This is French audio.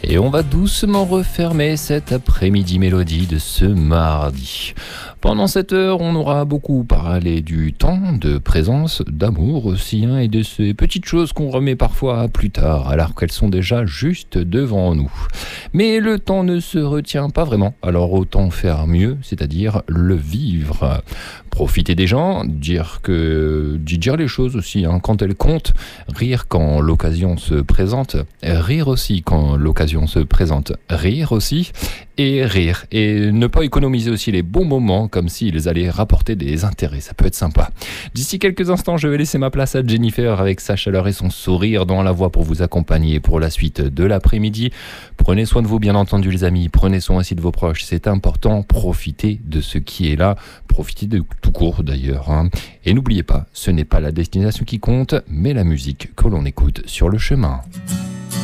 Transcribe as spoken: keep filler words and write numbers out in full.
Et on va doucement refermer cet après-midi mélodie de ce mardi. Pendant cette heure, on aura beaucoup parlé du temps, de présence, d'amour aussi, hein, et de ces petites choses qu'on remet parfois plus tard, alors qu'elles sont déjà juste devant nous. Mais le temps ne se retient pas vraiment, alors autant faire mieux, c'est-à-dire le vivre. Profiter des gens, dire que dire les choses aussi hein, quand elles comptent, rire quand l'occasion se présente, rire aussi quand l'occasion se présente, rire aussi et rire et ne pas économiser aussi les bons moments comme s'ils allaient rapporter des intérêts, ça peut être sympa. D'ici quelques instants, je vais laisser ma place à Jennifer avec sa chaleur et son sourire dans la voix pour vous accompagner pour la suite de l'après-midi. Prenez soin de vous bien entendu les amis, prenez soin aussi de vos proches, c'est important, profitez de ce qui est là, profitez de tout court d'ailleurs. Hein. Et n'oubliez pas, ce n'est pas la destination qui compte, mais la musique que l'on écoute sur le chemin.